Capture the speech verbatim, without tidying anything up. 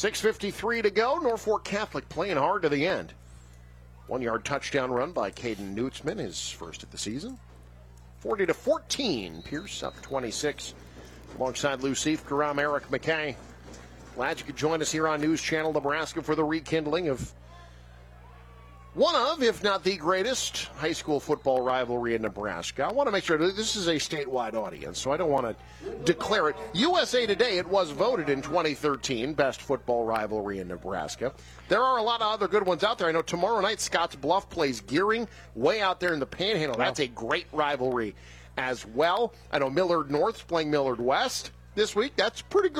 six fifty-three to go. Norfolk Catholic playing hard to the end. One-yard touchdown run by Caden Nutzman, his first of the season. forty to fourteen. Pierce up twenty-six. Alongside Lou Seifker, I'm Eric McKay. Glad you could join us here on News Channel Nebraska for the rekindling of one of, if not the greatest, high school football rivalry in Nebraska. I want to make sure that this is a statewide audience, so I don't want to declare it. U S A Today, it was voted in twenty thirteen best football rivalry in Nebraska. There are a lot of other good ones out there. I know tomorrow night Scotts Bluff plays Gearing way out there in the Panhandle. That's a great rivalry as well. I know Millard North's playing Millard West this week. That's pretty good.